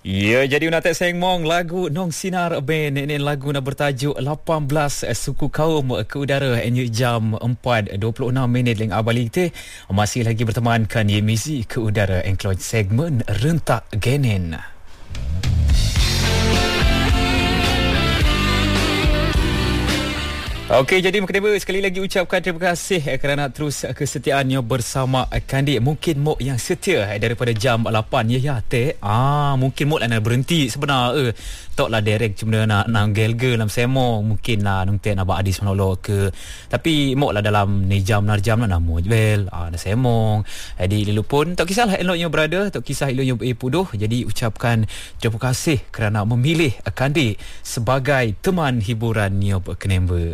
Ya, jadi nak tak sayang mong lagu Nong Sinar Ben. Ini lagu nak bertajuk 18 suku kaum ke udara. Ini jam 4.26 minit leng abali kita. Masih lagi bertemankan Yemizi ke udara engkloj segmen Rentak Genen. Okey, jadi Mekdeba sekali lagi ucapkan terima kasih kerana terus kesetiaannya bersama Kandik. Mungkin Mok yang setia daripada jam 8 ya teh. Mungkin Mok nak berhenti sebenar tok lah direct cuma nak gelge dalam semo mungkin lah nung teh nak ba adis menolok ke. Tapi Mok lah dalam ni jam narjam nak namo jebel nak semong. Jadi lalu pun tak kisahlah eloknya berada, tak kisah eloknya puduh. Jadi ucapkan terima kasih kerana memilih Kandik sebagai teman hiburannya berkenemba.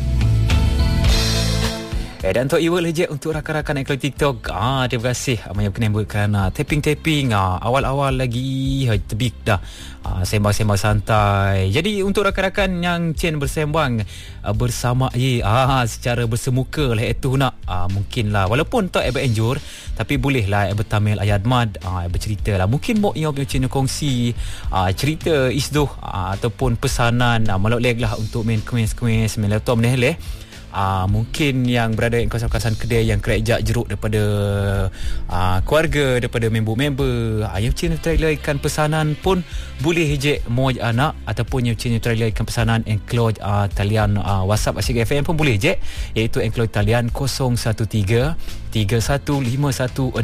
Dan untuk iwal je untuk rakan-rakan ekor TikTok. Terima kasih banyak kena buatkan tapping awal-awal lagi tebik dah. Sembang-sembang santai. Jadi untuk rakan-rakan yang cien bersembang bersama secara bersemuka lah itu nak mungkinlah walaupun tak enjur tapi bolehlah bertamil ayat mad bercerita lah. Mungkin mok yang cien kongsi cerita isdoh ataupun pesanan malok leg lah untuk main kuis-kuis main laptop ni leh. Mungkin yang berada di kawasan-kawasan kedai yang kerajak jeruk daripada keluarga, daripada member-member yang macam trailer ikan pesanan pun boleh je mau anak ataupun yang macam trailer ikan pesanan enclose talian WhatsApp Asyik FM pun boleh je, iaitu enclose talian 013 3151 600.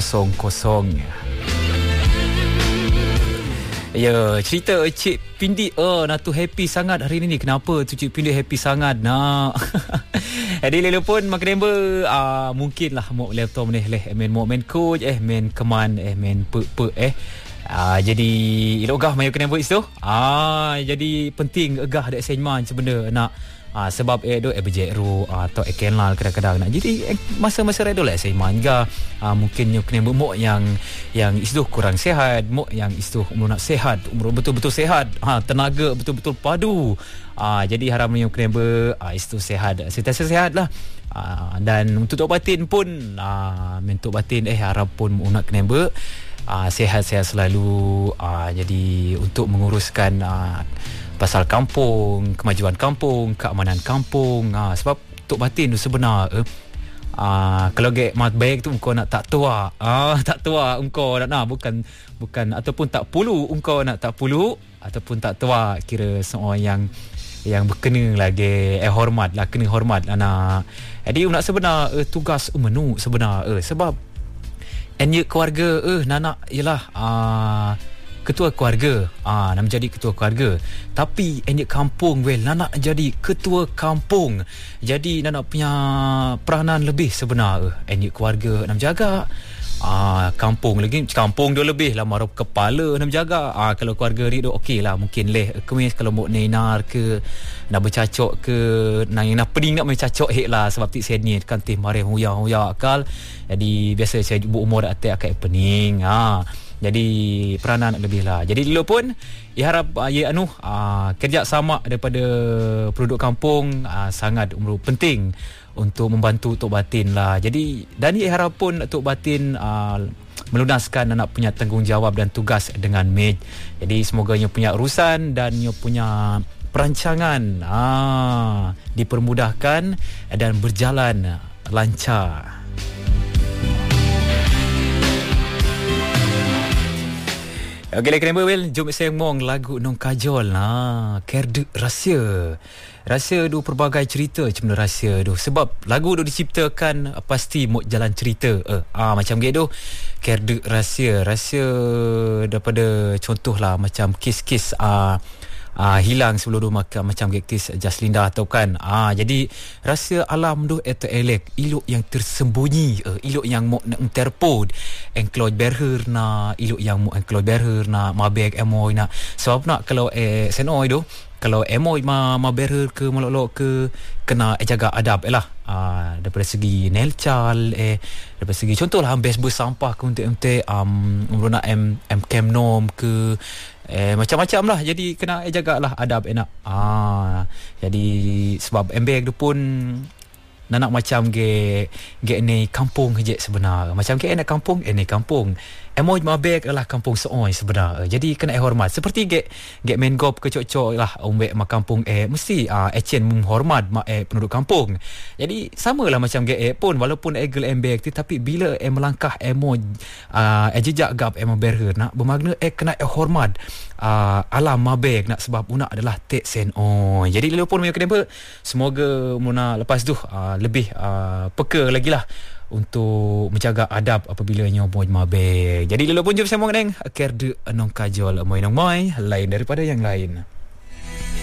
Ya, cerita Cik Pindi nak tu happy sangat hari ni. Kenapa tu Cik Pindi happy sangat nak? Jadi lalu pun makin member mungkinlah mau laptop ni main coach main keman main jadi ilogah mayu kena buat itu. Jadi penting egah dak seiman sebenarnya nak sebab do berjeru atau kenal kadang-kadang nak jadi masa-masa redo lah saya mangga mungkin kena mok yang isduh kurang sihat, mok yang isduh umur nak sihat, umur betul-betul sihat, tenaga betul-betul padu. Jadi haramnya kena isduh sihat, sentiasa sihat lah. Dan untuk tok batin pun mentok batin harap pun nak kena sihat-sihat selalu. Jadi untuk menguruskan pasal kampung, kemajuan kampung, keamanan kampung. Sebab tok batin tu sebenar kalau get mat baik tu engkau nak tak tua. Tak tua engkau nak bukan ataupun tak pulu engkau nak tak pulu ataupun tak tua, kira seorang yang berkena lagi hormat lah, kena hormat anak. Jadi nak sebenar tugas menu sebenar sebab keluarga nanak ialah ketua keluarga, nak menjadi ketua keluarga. Tapi kampung nak jadi ketua kampung. Jadi nak punya peranan lebih sebenar. Keluarga nak jaga kampung lagi, kampung dia lebih lah marah kepala nak jaga. Kalau keluarga ni okey lah, mungkin kemis kalau mau nenar ke nak bercacok ke nak pening nak bercacok lah, sebab tik senior kan teh marah huya akal. Jadi biasa saya berumur atas akak pening. Jadi peranan lebih lah. Jadi dulu pun harap kerja sama daripada penduduk kampung sangat penting untuk membantu Tok Batin lah. Jadi dan harap pun Tok Batin melunaskan anak punya tanggungjawab dan tugas dengan mej. Jadi semoga ia punya urusan dan ia punya perancangan dipermudahkan dan berjalan lancar. Okey, kena bel jom saya ngomong lagu Nong Kajol Kerdek Rahsia. Rahsia tu pelbagai cerita macam rahsia tu. Sebab lagu tu diciptakan pasti mau jalan cerita. Macam gitu Kerdek Rahsia. Rahsia daripada contohlah macam kes-kes hilang sebelum dia macam gektis Jaslinda atau kan. Jadi rasa alam tu itu elek, ilok yang tersembunyi, ilok yang mau terpod enclose berher na, ilok yang mau enclose berher na mabek emoy na. Sebab nak kalau senoi tu kalau emoy ma berher ke molok ke kena jaga adab lah. Daripada segi nelcal daripada segi contohlah ambes bersampah ke untuk umruna Kemnom ke macam-macam lah. Jadi kena jagalah adab enak. Jadi sebab embek tu pun nak macam ge ni kampung je sebenar. Macam ge nak kampung ni kampung. Emoj mabek adalah kampung seoi sebenar. Jadi kena hormat. Seperti get main gop ke cocok lah umbek mak kampung mesti ecen menghormat mak penduduk kampung. Jadi samalah macam get pun walaupun egel embek tapi bila melangkah emoj jejak gap berher nak bermakna kena hormat alam mabek nak sebab unak adalah tek sen oi. Jadi lepas pun kena semoga muna lepas tu lebih peka lagi lah untuk menjaga adab apabila nyoboj mabek. Jadi lepas pun jom sambung dengan akhir de anong kajol moy lain daripada yang lain.